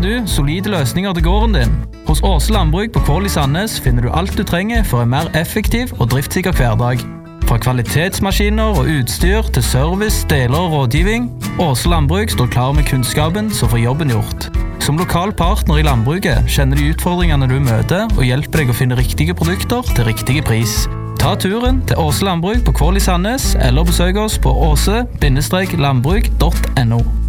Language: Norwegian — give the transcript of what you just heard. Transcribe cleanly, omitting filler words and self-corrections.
du solide løsninger til gården din. Hos Åse Landbruk på Kvål i Sandnes finner du alt du trenger for en mer effektiv og driftssikker hverdag. Fra kvalitetsmaskiner og utstyr til service, deler og rådgivning, Åse Landbruk står klar med kunnskapen som får jobben gjort. Som lokal partner i landbruket kjenner de utfordringene du møter og hjelper deg å finne riktige produkter til riktige pris. Ta turen til Åse Landbruk på Kvål i Sandnes eller besøk oss på åse-landbruk.no.